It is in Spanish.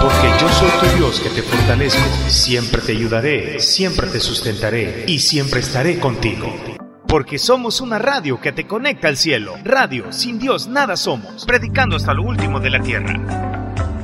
Porque yo soy tu Dios que te fortalezco, siempre te ayudaré, siempre te sustentaré y siempre estaré contigo. Porque somos una radio que te conecta al cielo. Radio, sin Dios nada somos. Predicando hasta lo último de la tierra.